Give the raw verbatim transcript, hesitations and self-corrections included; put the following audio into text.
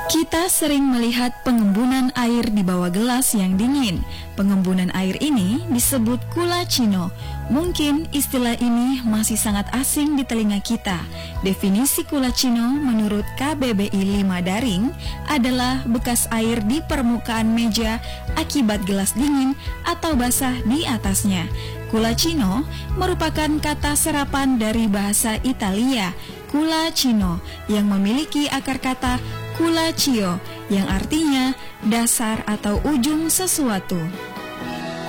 Kita sering melihat pengembunan air di bawah gelas yang dingin. Pengembunan air ini disebut culacino. Mungkin istilah ini masih sangat asing di telinga kita. Definisi culacino menurut K B B I lima Daring adalah bekas air di permukaan meja akibat gelas dingin atau basah di atasnya. Culacino merupakan kata serapan dari bahasa Italia, culacino, yang memiliki akar kata culaccio, yang artinya dasar atau ujung sesuatu.